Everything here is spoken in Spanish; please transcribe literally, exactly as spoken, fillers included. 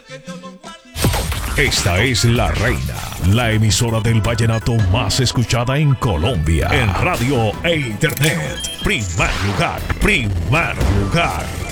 Esta es La Reina, la emisora del vallenato más escuchada en Colombia. En radio e internet. Primer lugar, primer lugar.